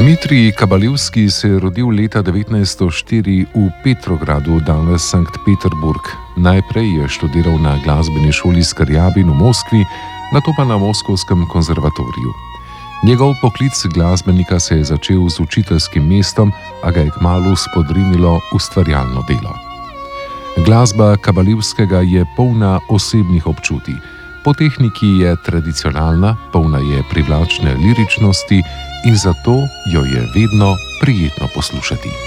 Dmitrij Kabalivski se je rodil leta 1904 v Petrogradu, danes Sankt Peterburg. Najprej je študiral na glasbeni šoli Skrjabin v Moskvi, nato pa na Moskovskem konzervatoriju. Njegov poklic glasbenika se je začel z učiteljskim mestom, a ga je kmalu spodrinilo ustvarjalno delo. Glasba Kabalivskega je polna osebnih občutij. Po tehniki je tradicionalna, polna je privlačne liričnosti in zato jo je vedno prijetno poslušati.